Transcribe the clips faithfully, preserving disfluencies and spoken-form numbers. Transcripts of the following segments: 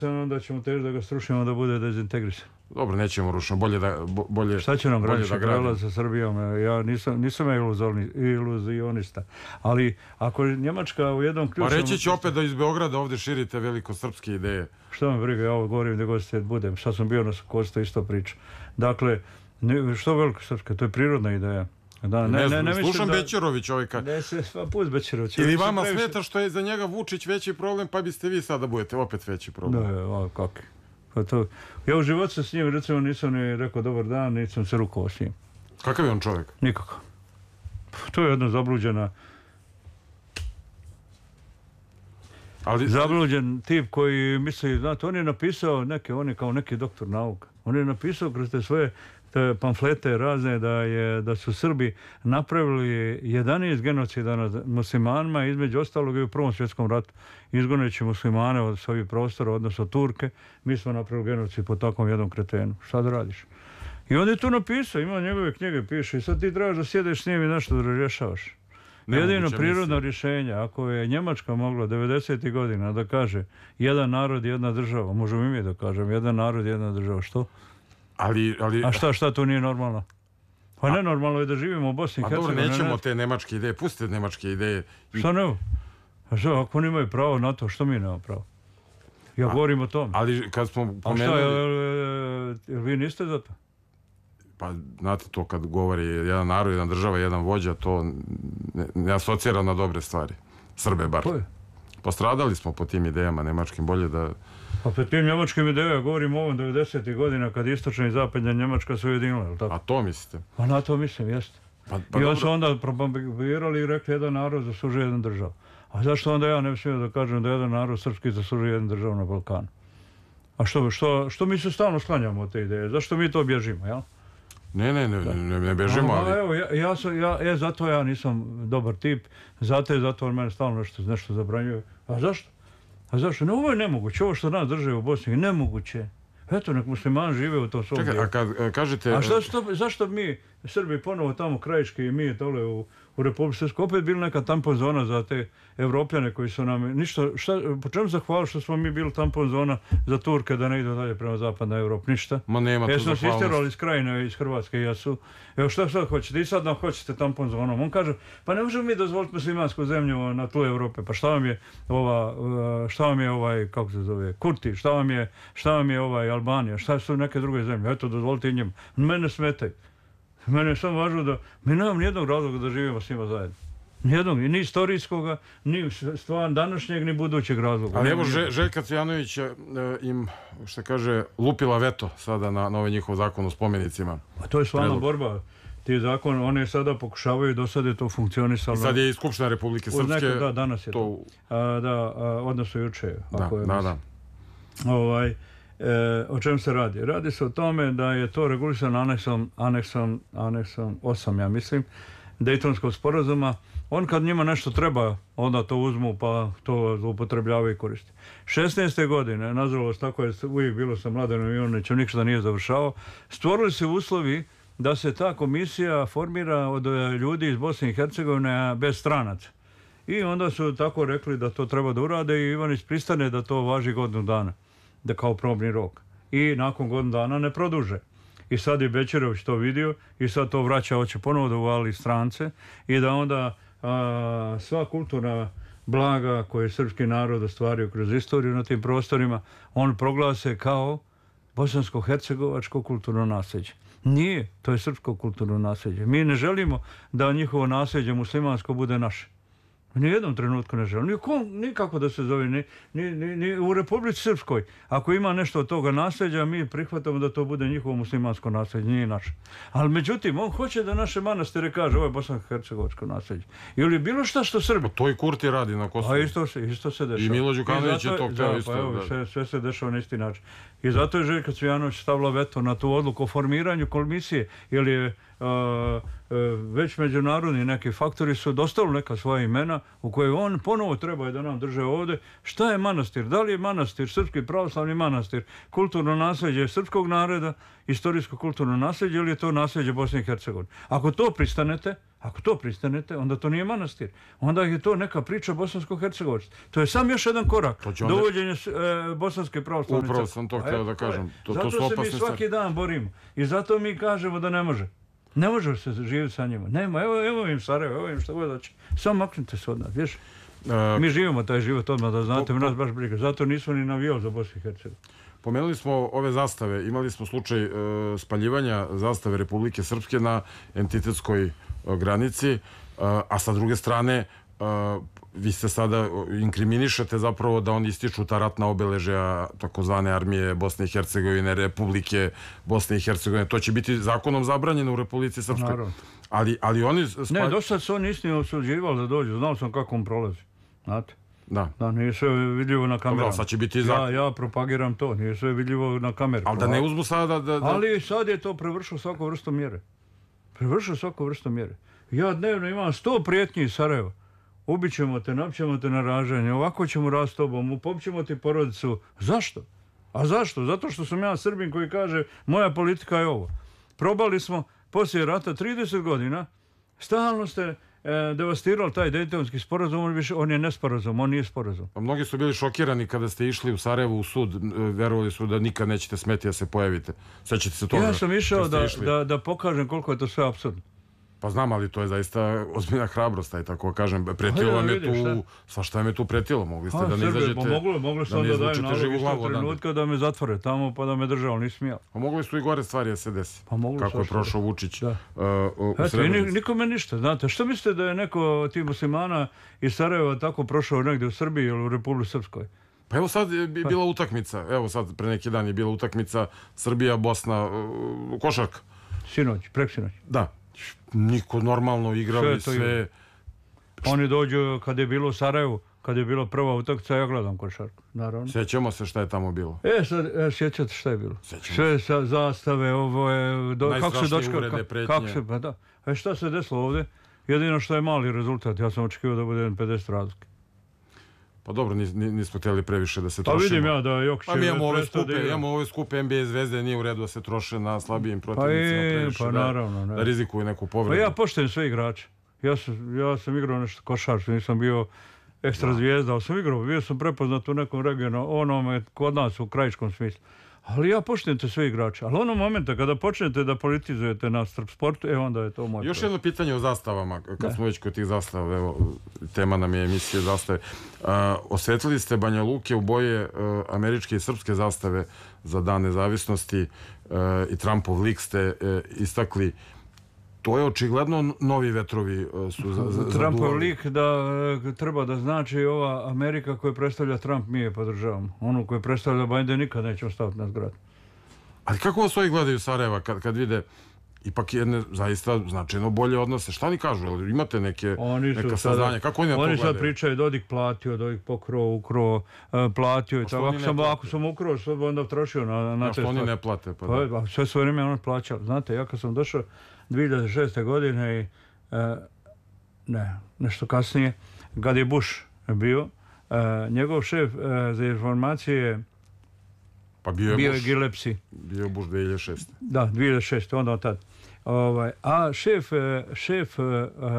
onda ćemo teži da ga srušimo da bude dezintegrisan. Dobro, nećemo rušiti, bolje da bolje. Šta će nam granični prelaz sa Srbijom? Ja nisam, nisam iluzionista, ali ako Njemačka u jednom ključnom... Pa reći će opet da iz Beograda ovdje širite velikosrpske ideje. Što me briga, ja ovo govorim gdje god se budem, sad sam bio na Sokostu, isto priča. Dakle, ne, što velikosrpska, to je prirodna ideja. Da, ne, ne, ne, slušam da... Bećerović čovjeka. Ne se, pa pust Bećerović. Ili vama previše... smeta što je za njega Vučić veći problem, pa biste vi sada budete opet veći problem. Da, o, kako. Pa to, ja u životu se s njim, recimo, nisam ni rekao dobar dan, nisam se rukovao s njim. Kakav je on čovjek? Nikako. To je jedna zabluđena... Ali... Zabluđen tip koji misli, znate, on je napisao neke, on je kao neki doktor nauka. On je napisao kroz te svoje te pamflete razne da je da su Srbi napravili jedanaest genocida nad muslimanima, između ostalog i u Prvom svjetskom ratu, izgoneći muslimane od svojih prostora, odnosno Turke. Mi smo napravili genocid po takvom jednom kretenu. Šta da radiš? I on je to napisao, ima njegove knjige, piše, i sad ti trebaš da sjedeš s njim i nešto da rješavaš. Jedino prirodno rješenje, ako je Njemačka mogla devedesetih godina da kaže jedan narod, jedna država, možemo i mi da kažem, jedan narod, jedna država, što? Ali, ali... A šta, šta to nije normalno? Pa a... nenormalno je da živimo u Bosni i Hercegovini. A dobro, nećemo ne... te nemačke ideje, pustite nemačke ideje. I... Šta ne? A šta, ako oni imaju pravo na to, što mi nemamo pravo? Ja a, govorim o tom. Ali kad smo pomenuli... A šta, jel, jel vi niste za to? Pa, znate, to kad govori jedan narod, jedan država, jedan vođa, to ne, ne asocira na dobre stvari. Srbe bar. To je. Postradali smo po tim idejama nemačkim, bolje da... Pa po tim njemačkim idejama govorim o ovom devedesetih godina kad istočna i zapadnja Njemačka su ujedinila, je li tako? A to mislite? Pa na to mislim, jeste. Pa, pa I on su onda propagirali i rekli jedan narod zaslužuje jedan državu. A zašto onda ja ne smijem da kažem da jedan narod srpski zaslužuje jedan državu na Balkanu? A što, što, što mi se stalno sklanjamo od te ideje? Zašto mi to bježimo, jel? Ne, ne, ne, ne, ne bježimo, ali... Evo, ja, ja, sam, ja, e, zato ja nisam dobar tip, zato je, zato on mene stalno nešto, nešto zabranjuje. A zašto? A zašto? Ne, ovo je nemoguće, ovo što nas drže u Bosni je nemoguće. Eto, nek muslimani žive u tom svom Čekaj, dijelu. a kad kažete... A što, što, zašto mi, Srbi, ponovo tamo krajiški i mi tole u, u Republike Srpskoj, opet bili neka tampon zona za te Evropljane koji su nam... Ništa, šta, po čemu zahvali što smo mi bili tampon zona za Turke da ne idu dalje prema zapadna Evropa? Ništa. Ma nema tu zahvalnosti. Jesmo se isterali iz Krajine, iz Hrvatske i jesu. Evo šta sad hoćete? I sad nam hoćete tampon zonom. On kaže, pa ne možemo mi dozvoliti muslimansku zemlju na tlu Evrope. Pa šta vam je ova, šta vam je ovaj, kako se zove, Kurti? Šta vam je, šta vam je ovaj Albanija? Šta su neke druge zemlje? Eto, dozvolite i njim. Mene smetaju. Mene je samo važno da mi nemam nijednog razloga da živimo s njima zajedno. Nijednog, ni istorijskoga, ni stvarno današnjeg, ni budućeg razloga. Ali evo, Željka Cvijanović im, što kaže, lupila veto sada na, na ovaj njihov zakon o spomenicima. A to je stvarno borba. Ti zakon, one sada pokušavaju, do sada je to funkcionisalo. I sad je i Skupština Republike Srpske. Neko, da, danas je to. to. A, da, a, odnosno juče. Da, ako je, da, da. Ovaj, E, o čem se radi? Radi se o tome da je to regulisano aneksom, aneksom, aneksom osam, ja mislim, Dejtonskog sporazuma. On kad njima nešto treba, onda to uzmu pa to zloupotrebljavaju i koriste. šesnaeste godine, nažalost, tako je uvijek bilo sa Mladenom Ivanovićem, nikada nije završao, stvorili se uslovi da se ta komisija formira od ljudi iz Bosne i Hercegovine bez stranaca. I onda su tako rekli da to treba da urade i Ivanić pristane da to važi godinu dana. Da kao probni rok. I nakon godinu dana ne produže. I sad je Bećerović to vidio i sad to vraća, hoće ponovo da uvali strance i da onda a, sva kulturna blaga koje je srpski narod ostvario kroz istoriju na tim prostorima, on proglase kao bosansko-hercegovačko kulturno nasljeđe. Nije, to je srpsko kulturno nasljeđe. Mi ne želimo da njihovo nasljeđe muslimansko bude naše. Ni u jednom trenutku ne želim. Nikako da se zove, ni, ni, ni, ni u Republici Srpskoj. Ako ima nešto od toga nasljeđa, mi prihvatamo da to bude njihovo muslimansko nasljeđe, nije naše. Ali međutim, on hoće da naše manastire kaže, ovo je bosansko-hercegovačko nasljeđe. Ili bilo šta što Srbi. Pa to i Kurti radi na Kosovu. A isto se, isto se dešava. I Milo Đukanović je to htio isto. Pa evo, sve, sve se dešava na isti način. I zato je Željka Cvijanović stavila veto na tu odluku o formiranju komisije, jer je Uh, uh, već međunarodni neki faktori su dostavili neka svoja imena u koje on ponovo treba da nam drže ovdje. Šta je manastir? Da li je manastir, srpski pravoslavni manastir, kulturno nasljeđe srpskog naroda, istorijsko kulturno nasljeđe ili je to nasljeđe Bosne i Hercegovine? Ako to pristanete, Ako to pristanete, onda to nije manastir. Onda je to neka priča bosansko-hercegovačka. To je sam još jedan korak. onda... Dovođenje e, bosanske pravoslavne crkve. Upravo sam to htio da kažem. To, zato to su se opasne mi svaki stvari. dan borimo. I zato mi kažemo da ne može. Ne može se živjeti sa njima. Nema, evo, evo im Sarajevo, evo im što god hoće. Samo maknite se od nas, viš? E, mi živimo taj život odmah, da znate, po, po, nas baš briga. Zato nismo ni navijali za Bosnu i Hercegovinu. Pomenuli smo ove zastave. Imali smo slučaj e, spaljivanja zastave Republike Srpske na entitetskoj e, granici, e, a sa druge strane e, vi se sada inkriminišete zapravo da oni ističu ta ratna obeležja takozvane armije Bosne i Hercegovine, Republike Bosne i Hercegovine. To će biti zakonom zabranjeno u Republici Srpskoj. Ali, ali oni... Spalj... Ne, do sad su oni istinu osuđivali da dođu. Znao sam kako on prolazi. Znate? Da. Da, nije sve vidljivo na kamerama. Dobro, sad će biti za... ja, ja propagiram to, nije sve vidljivo na kameru. Ali da ne uzmu sada da, da... Ali sad je to prevršilo svaku vrstu mjere. Prevršilo svaku vrstu mjere. Ja dnevno imam sto prijetnji iz Sarajeva. Ubit ćemo te, napćemo te na ražanje, ovako ćemo rast tobom, popćemo ti porodicu. Zašto? A zašto? Zato što sam ja Srbin koji kaže moja politika je ovo. Probali smo poslije rata trideset godina, stalno ste e, devastirali taj Dejtonski sporazum, on, više, on je nesporazum, on nije sporazum. A mnogi su bili šokirani kada ste išli u Sarajevo u sud, verovali su da nikad nećete smeti da se pojavite. Sećate se toga? Ja sam išao da, da, da pokažem koliko je to sve apsurdno. Pa znam, ali to je zaista ozbiljna hrabrost, aj tako kažem. Pretilo vam je tu, sva šta me tu pretilo, mogli ste a, da ne izađete, pa moglo, moglo da ne izvučete živu glavu od trenutka da me zatvore tamo pa da me držao, nisam smijao. Pa mogli su i gore stvari da se desi, pa kako je prošao Vučić uh, u Eto, Srebrenici. Nikome ništa, znate, što mislite da je neko ti muslimana iz Sarajeva tako prošao negdje u Srbiji ili u Republici Srpskoj? Pa evo sad je bila utakmica, evo sad pre neki dan je bila utakmica Srbija-Bosna, uh, košarka. Sinoć, preksinoć. Da. Niko normalno igrali sve. sve... Oni dođu kad je bilo u Sarajevu, kad je bilo prva utakmica, ja gledam košarku, naravno. Sjećamo se šta je tamo bilo. E, sad, e, sjećate šta je bilo. Sjećamo sve sa zastave, ovo je... Do, kako se dočka, urede, pretnje. Kako se, pa da. E šta se desilo ovdje? Jedino što je mali rezultat, ja sam očekivao da bude pedeset razlike. Pa dobro, nis, nismo htjeli previše da se trošimo. Pa vidim ja da Jokić... Pa mi imamo ove skupe, imamo ove skupe N B A zvezde, nije u redu da se troše na slabijim protivnicima pa previše, pa naravno, da, da rizikuju neku povredu. Pa ja poštujem sve igrače. Ja sam, ja sam igrao nešto košarku, nisam bio ekstra da. zvijezda, ali sam igrao, bio sam prepoznat u nekom regionu, onome kod nas u krajiškom smislu. Ali ja poštujem te sve igrače. Ali onog momenta kada počnete da politizujete na sportu, e onda je to moj. Još jedno pitanje o zastavama, kad ne. smo već kod tih zastava, evo, tema nam je emisije zastave. Uh, osvetlili ste Banja Luke u boje uh, američke i srpske zastave za Dan nezavisnosti uh, i Trumpov lik ste uh, istakli. To je očigledno novi vetrovi su za, za, Trumpov lik da treba da znači ova Amerika koju predstavlja Trump mi je podržavamo. Onu koju predstavlja Biden nikad nećemo staviti na zgradu. Ali kako vas ovi gledaju Sarajeva kad, kad vide ipak jedne zaista značajno bolje odnose? Šta oni kažu? Imate neke, neka saznanja? Kako oni na to oni gledaju? Sad pričaju Dodik platio, Dodik pokro, ukro, platio i tako. Ako sam, ako sam ukro, što bi onda trošio na, na ja, te što oni ne plate? Pa, pa da. Sve svoje vrijeme on plaćao. Znate, ja kad sam došao dvije hiljade šeste. godine i e, ne, nešto kasnije, kad je Bush bio, e, njegov šef e, za informacije pa bio je, bio Bush, je Gillespie. Bio je Bush dvije hiljade šeste. Da, dvije hiljade šeste. onda od tad. Ovaj, a šef, šef e,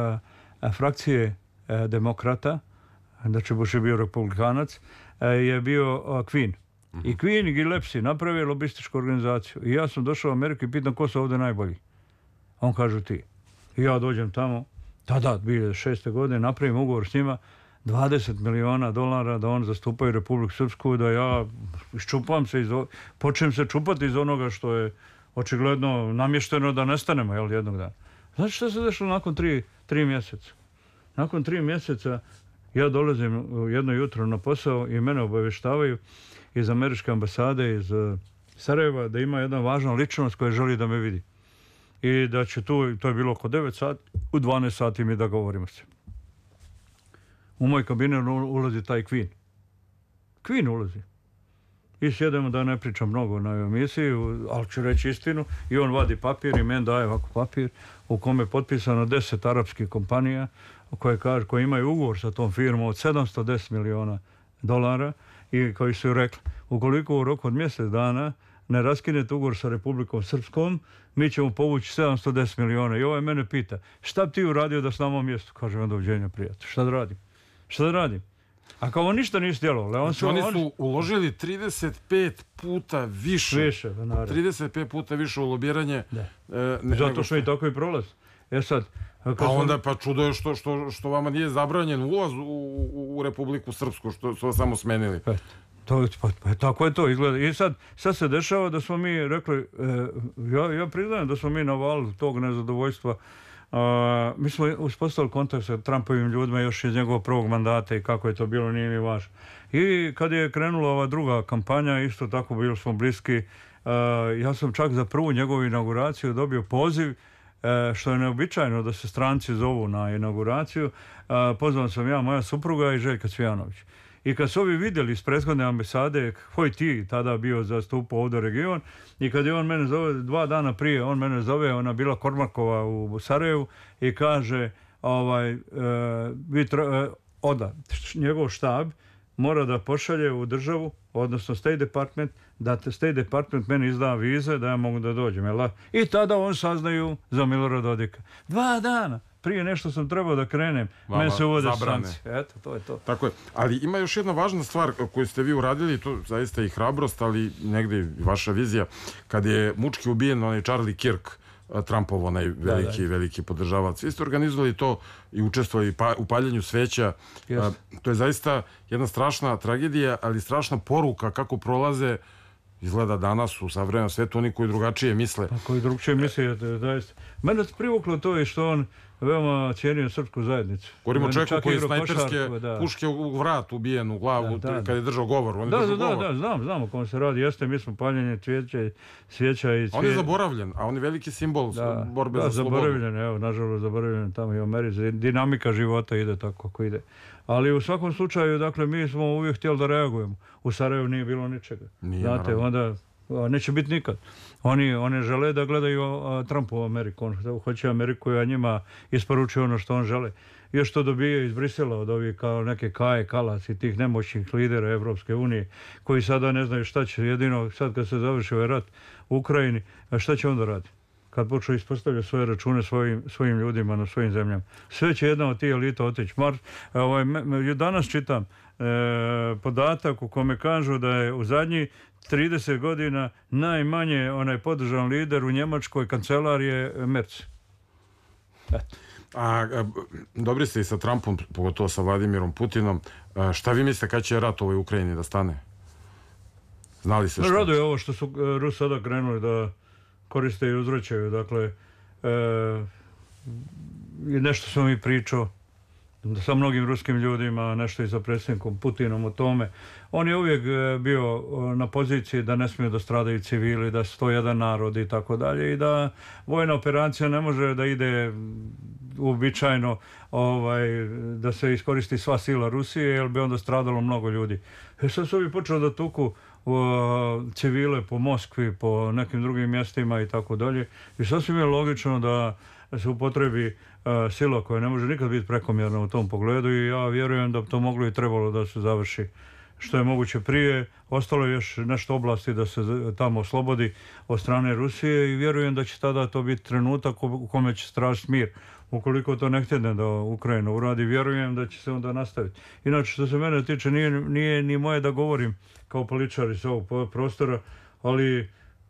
e, frakcije e, demokrata, znači Bush je bio republikanac, e, je bio e, Queen. Mm-hmm. I Queen i Gillespie napravili lobističku organizaciju. I ja sam došao u Ameriku i pitam ko su ovdje najbolji. On kažu ti. I ja dođem tamo, tada, dvije hiljade šeste. godine, napravim ugovor s njima, dvadeset miliona dolara da on zastupaju Republiku Srpsku, da ja iščupam se, iz, počnem se čupati iz onoga što je očigledno namješteno da nestanemo, jel, jednog dana. Znači što se dešlo nakon tri, tri mjeseca? Nakon tri mjeseca ja dolazim jedno jutro na posao i mene obavještavaju iz američke ambasade, iz Sarajeva, da ima jedna važna ličnost koja želi da me vidi. I da će tu, to je bilo oko devet sati, u dvanaest sati mi da govorimo se. U moj kabinet ulazi taj Queen. Queen ulazi. I sjedemo da ne pričam mnogo na emisiji, ali ću reći istinu. I on vadi papir i meni daje ovako papir u kome je potpisano deset arapskih kompanija koje, kaže, koje imaju ugovor sa tom firmom od sedamsto deset miliona dolara i koji su rekli, ukoliko u roku od mjesec dana ne raskinete ugovor sa Republikom Srpskom, mi ćemo povući sedamsto deset miliona. I ovaj mene pita, šta bi ti uradio da s nama mjesto? Kažem, doviđenja, prijatelj. Šta da radim? Šta da radim? A kao on ništa nisu djelovali. On znači, oni su uložili trideset pet puta više. Više, trideset pet puta više u lobiranje. E, ne, zato što i tako i prolaz. E sad, pa onda pa čudo je što, što, što vama nije zabranjen ulaz u, u, u Republiku Srpsku, što su samo smenili. E, to, pa, pa, tako je to izgleda. I sad, sad se dešava da smo mi rekli, e, ja, ja priznajem da smo mi na valu tog nezadovoljstva. Uh, mi smo uspostavili kontakt sa Trumpovim ljudima još iz njegovog prvog mandata i kako je to bilo, nije mi važno. I kad je krenula ova druga kampanja, isto tako bili smo bliski. Uh, ja sam čak za prvu njegovu inauguraciju dobio poziv, uh, što je neobičajno da se stranci zovu na inauguraciju. Uh, pozvan sam ja, moja supruga i Željka Cvijanović. I kad su ovi vidjeli iz prethodne ambasade koji ti tada bio zastupao ovdje region, i kad je on mene zove, dva dana prije, on mene zove, ona bila Kormakova u Sarajevu i kaže, ovaj, uh, vi tra, uh, oda, njegov štab mora da pošalje u državu, odnosno State Department, da te State Department meni izda vize da ja mogu da dođem. Jel? I tada on saznaju za Milorada Dodika. Dva dana prije nešto sam trebao da krenem, meni se uvode sankcije. Eto, to je to. Tako je. Ali ima još jedna važna stvar koju ste vi uradili, to zaista i hrabrost, ali negdje i vaša vizija, kad je mučki ubijen onaj Charlie Kirk, Trumpov onaj veliki, da, da. veliki podržavac. Vi ste organizovali to i učestvovali u paljenju sveća. Yes. To je zaista jedna strašna tragedija, ali strašna poruka kako prolaze, izgleda danas u savremenom svetu, oni koji drugačije misle. A koji drugačije misle, zaista. Mene privuklo to i što on veoma cijenio srpsku zajednicu. Govorimo o čovjeku koji je snajperske puške u vrat ubijen u glavu, da, da, kad je držao govor. On je da, držao da, govor. da, znam, znam o kom se radi. Jeste, mi smo paljenje cvijeća, svijeća i cvijeća. On je zaboravljen, a on je veliki simbol da, borbe da, za slobodu. Zaboravljen, evo, nažalost zaboravljen tamo i u Americi. Dinamika života ide tako kako ide. Ali u svakom slučaju, dakle, mi smo uvijek htjeli da reagujemo. U Sarajevu nije bilo ničega. Nije, znate, onda neće biti nikad. Oni, oni žele da gledaju a, Trumpovu Ameriku. On hoće Ameriku i njima isporučuje ono što on žele. Još to dobije iz Brisela od ovih kao neke Kaje, Kalas i tih nemoćnih lidera Evropske unije koji sada ne znaju šta će. Jedino sad kad se završi ovaj rat u Ukrajini, a šta će onda raditi? Kad počnu ispostavljati svoje račune svojim, svojim ljudima na svojim zemljama. Sve će jedna od tih elita otići. Mar, ovaj, danas čitam e, podatak u kome kažu da je u zadnji trideset godina najmanje onaj podržan lider u Njemačkoj kancelar je Merz. A, a, dobri ste i sa Trumpom, pogotovo sa Vladimirom Putinom. A, šta vi mislite kad će rat u ovoj Ukrajini da stane? Znali se što? Raduje ovo što su Rusi sada krenuli da koriste i uzvraćaju. Dakle, e, nešto sam i pričao sa mnogim ruskim ljudima, nešto i sa predsjednikom Putinom o tome. On je uvijek bio na poziciji da ne smiju da stradaju civili, da su to jedan narod i tako dalje i da vojna operacija ne može da ide uobičajeno ovaj, da se iskoristi sva sila Rusije, jer bi onda stradalo mnogo ljudi. E sad su ovi počeli da tuku uh, civile po Moskvi, po nekim drugim mjestima i tako dalje. I sasvim je logično da se upotrebi uh, sila koja ne može nikad biti prekomjerna u tom pogledu i ja vjerujem da bi to moglo i trebalo da se završi što je moguće prije. Ostalo je još nešto oblasti da se tamo oslobodi od strane Rusije i vjerujem da će tada to biti trenutak u kome će stražiti mir. Ukoliko to ne htjene da Ukrajina uradi, vjerujem da će se onda nastaviti. Inače, što se mene tiče, nije, nije ni moje da govorim kao političar iz ovog prostora, ali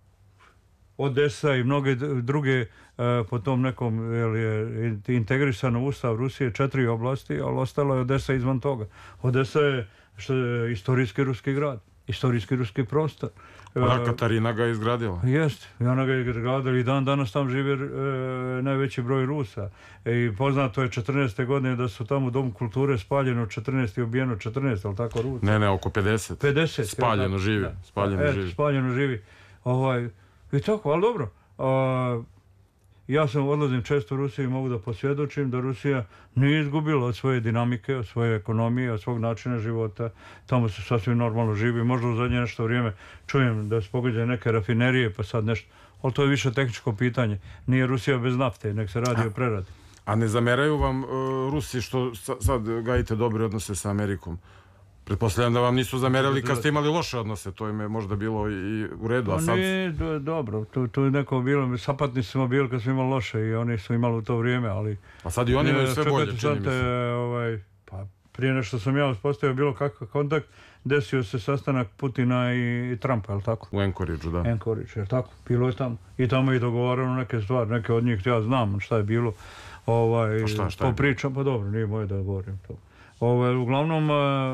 Odesa i mnoge druge e, po tom nekom jel, je integrisano ustav Rusije četiri oblasti, ali ostalo je Odesa izvan toga. Odesa je, što je istorijski ruski grad, istorijski ruski prostor. Ona Katarina ga je izgradila. Jest, i ona ga je izgradila i dan danas tam živi e, najveći broj Rusa. E, I poznato je četrnaeste godine da su tamo u Domu kulture spaljeno četrnaest i ubijeno četrnaest, ali tako Rusa? Ne, ne, oko pedeset. pedeset. Spaljeno živi. Da. Spaljeno e, živi. Spaljeno živi. Ovaj, I tako, ali dobro. A, ja sam odlazim često u Rusiju i mogu da posvjedočim da Rusija nije izgubila od svoje dinamike, od svoje ekonomije, od svog načina života. Tamo se sasvim normalno živi. Možda u zadnje nešto vrijeme čujem da se pogađaju neke rafinerije, pa sad nešto. Ali to je više tehničko pitanje. Nije Rusija bez nafte, nek se radi o preradi. A ne zameraju vam uh, Rusi što sad gajite dobre odnose sa Amerikom? Pretpostavljam da vam nisu zamerali kad ste imali loše odnose, to im je možda bilo i u redu, a sad... Ne, dobro, tu je neko bilo, sapatni smo bili kad smo imali loše i oni su imali u to vrijeme, ali... A sad i oni imaju sve bolje, čini mi se. Pa prije nešto sam ja uspostavio bilo kakav kontakt, desio se sastanak Putina i Trumpa, je li tako? U Anchorageu, da. Anchorage, je li tako? Bilo je tamo. I tamo je dogovarano neke stvari, neke od njih ja znam šta je bilo. Pa šta, šta je? Pričam, pa dobro, nije moje da govorim to. Ovaj, uglavnom,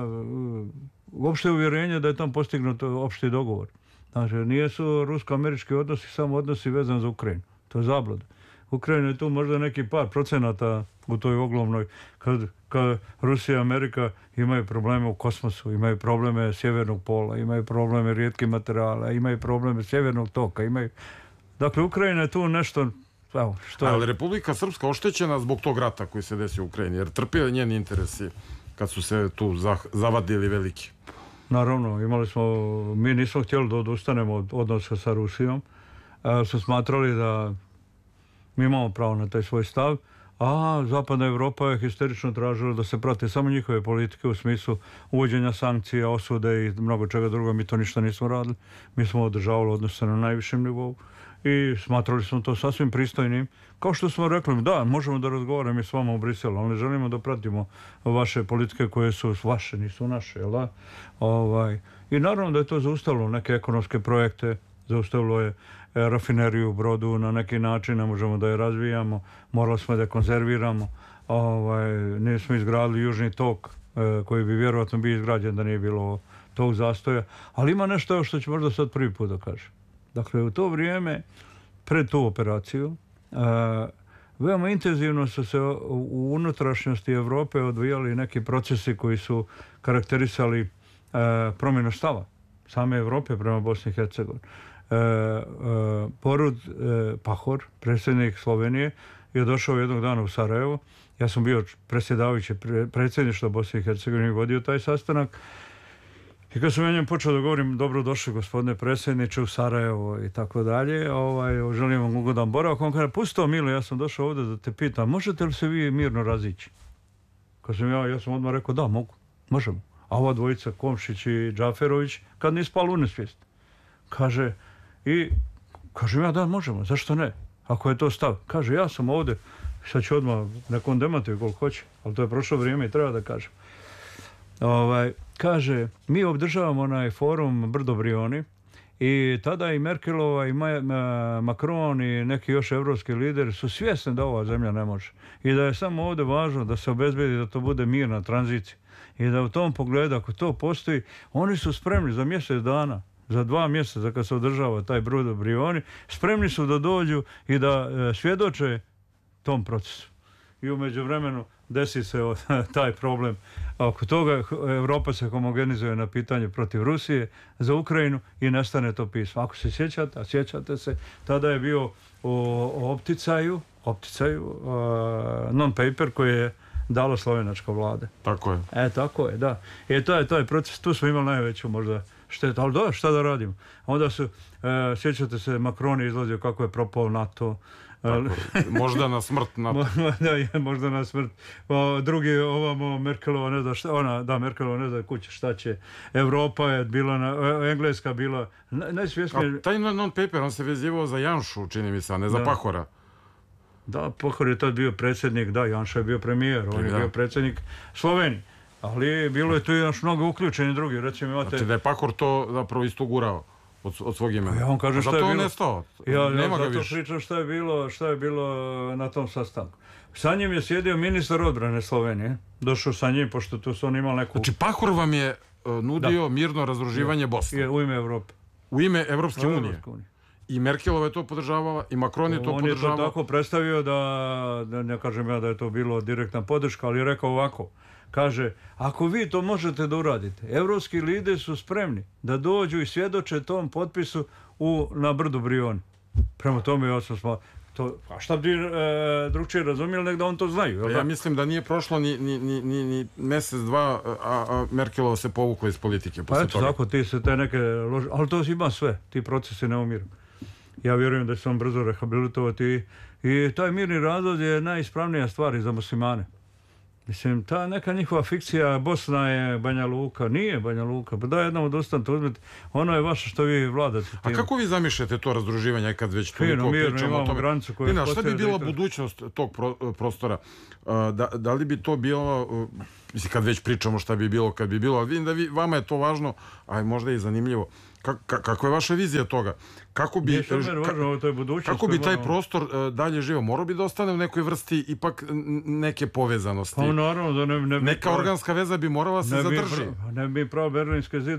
uopšte uvjerenje da je tam postignut opšti dogovor. Znači, nije su rusko-američki odnosi samo odnosi vezani za Ukrajinu. To je zabluda. Ukrajina je tu možda neki par procenata u toj oglavnoj, kad, kad Rusija i Amerika imaju probleme u kosmosu, imaju probleme sjevernog pola, imaju probleme rijetkih materijala, imaju probleme sjevernog toka, imaju... Dakle, Ukrajina je tu nešto... Evo, što je... Ali Republika Srpska oštećena zbog tog rata koji se desio u Ukrajini, jer trpio njeni interesi kad su se tu zavadili veliki. Naravno, imali smo, mi nismo htjeli da odustanemo od odnosa sa Rusijom, ali su smatrali da mi imamo pravo na taj svoj stav, a Zapadna Evropa je histerično tražila da se prate samo njihove politike u smislu uvođenja sankcija, osude i mnogo čega drugo. Mi to ništa nismo radili. Mi smo održavali odnose na najvišem nivou i smatrali smo to sasvim pristojnim. Kao što smo rekli, da, možemo da razgovaramo i s vama u Briselu, ali ne želimo da pratimo vaše politike koje su vaše, nisu naše, jel da? Ovaj, I naravno da je to zaustavilo neke ekonomske projekte, zaustavilo je rafineriju u Brodu na neki način, ne možemo da je razvijamo, morali smo da je konzerviramo, ovaj, nismo izgradili Južni tok, eh, koji bi vjerovatno bio izgrađen da nije bilo tog zastoja, ali ima nešto što ću možda sad prvi put da kažem. Dakle, u to vrijeme, pred tu operaciju, eh, veoma intenzivno su se u unutrašnjosti Evrope odvijali neki procesi koji su karakterisali eh, promjenu stava same Evrope prema Bosni i Hercegovini. E, e, Porud e, Pahor, predsjednik Slovenije, je došao jednog dana u Sarajevo. Ja sam bio predsjedavajući pre, predsjedništva Bosne i Hercegovine i vodio taj sastanak. I kad sam ja njem počeo da govorim, dobro došli gospodine predsjedniče u Sarajevo i tako dalje, ovaj, želim vam ugodan boravak. On kaže, pusto Milo, ja sam došao ovdje da te pitam, možete li se vi mirno razići? Kad sam ja, ja sam odmah rekao, da, mogu, možemo. A ova dvojica, Komšić i Džaferović, kad nije spalo u nesvijest. Kaže, i kažem ja, da, možemo, zašto ne? Ako je to stav. Kaže, ja sam ovdje, sad ću odmah nekom demantiju koliko hoće, ali to je prošlo vrijeme i treba da kažem. Ovaj, kaže, mi obdržavamo onaj forum Brdo Brioni i tada i Merkelova i Macron i neki još evropski lideri su svjesni da ova zemlja ne može. I da je samo ovdje važno da se obezbedi da to bude mirna tranzicija. I da u tom pogledu, ako to postoji, oni su spremni za mjesec dana, za dva mjeseca kad se održava taj Brdo Brioni, spremni su da dođu i da e, svjedoče tom procesu. I u međuvremenu desi se o, taj problem. Oko toga Evropa se homogenizuje na pitanje protiv Rusije za Ukrajinu i nestane to pismo. Ako se sjećate, a sjećate se, tada je bio o, o opticaju, opticaju uh, non-paper koji je dalo slovenačka vlada. Tako je. E, tako je, da. I to je taj proces, tu smo imali najveću možda šteta, ali da, šta da radimo? Onda su, e, sjećate se, Macron je izlazio kako je propao NATO. Tako, možda na smrt NATO. Da, je, možda na smrt. O, drugi, ovamo, Merkelova ne zna šta, ona, da, Merkelova ne zna kuće šta će. Evropa je bila, na, Engleska bila, najsvjesnije... Taj non-paper, on se vezivao za Janšu, čini mi se, a ne za da. Pahora. Da, Pahor je tad bio predsjednik, da, Janša je bio premijer, on je da. bio predsjednik Slovenije. Ali bilo je tu još mnogo uključeni drugi, recimo imate... Znači da je Pahor to zapravo isto gurao od, od svog imena. Ja vam kažem šta je bilo... Zato on nestao, ja, nema ja, ga zato više. pričam šta je bilo, šta je bilo na tom sastanku. Sa njim je sjedio ministar odbrane Slovenije, došao sa njim, pošto tu su oni imali neku... Znači Pahor vam je uh, nudio da. mirno razruživanje Bosne. Je, u ime Evrope. U ime Evropske u unije. unije. I Merkelova je to podržavala, i Macron je to on podržavao. On je to tako predstavio da, da, ne kažem ja da je to bilo direktna podrška, ali je rekao ovako. Kaže, ako vi to možete da uradite, evropski lideri su spremni da dođu i svjedoče tom potpisu u, na Brdu Brioni. Prema tome, ja sam smo, to, a šta bi e, drugčije razumijeli, nek da on to znaju. Pa ja mislim da nije prošlo ni, ni, ni, ni, ni mjesec, dva, a, a Merkelova se povukla iz politike. Pa eto, tako ti se te neke lože, ali to ima sve, ti procesi ne umiru. Ja vjerujem da će se on brzo rehabilitovati i, i taj mirni razvod je najispravnija stvar i za muslimane. Mislim, ta neka njihova fikcija, Bosna je Banja Luka, nije Banja Luka, pa daj jednom odustanite, uzmite, ono je vaše što vi vladate tim. A kako vi zamišljate to razdruživanje kad već toliko Fino, mirno, pričamo o imamo tome? granicu koju Fino, a šta bi bila uspostavili. budućnost tog pro- prostora? A, Da, da li bi to bilo, uh, mislim, kad već pričamo šta bi bilo, kad bi bilo, ali vidim da vi, vama je to važno, a možda i zanimljivo. Ka, ka, kakva je vaša vizija toga? Kako bi, Nije što meni ka- važno, ovo to je budućnost. kako bi koju taj moramo- prostor uh, dalje živio? Morao bi da ostane u nekoj vrsti ipak n- neke povezanosti. Pa naravno da ne, ne bi Neka pravo- organska veza bi morala se ne bi zadrži. pravo- ne bi pravo Berlinski zid